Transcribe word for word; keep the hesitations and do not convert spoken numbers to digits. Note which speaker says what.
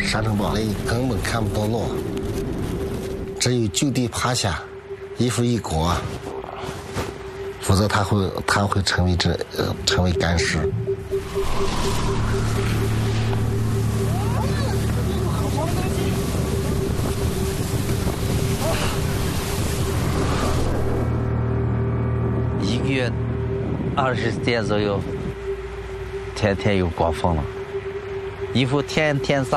Speaker 1: 沙尘暴里根本看不到路，只有就地趴下，衣服一裹，否则它会它会成为这呃成为干尸。
Speaker 2: 一个月二十天左右，天天有刮风了，衣服天天撒。